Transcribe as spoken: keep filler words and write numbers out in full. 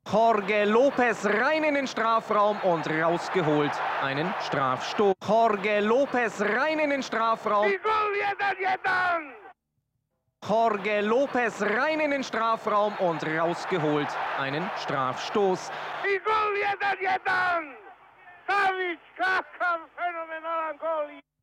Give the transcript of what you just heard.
Jorge Lopez rein in den Strafraum und rausgeholt. Einen Strafstoß. Jorge Lopez rein in den Strafraum. Jorge Lopez rein in den Strafraum und rausgeholt. Einen Strafstoß. Savic, phenomenal Gol.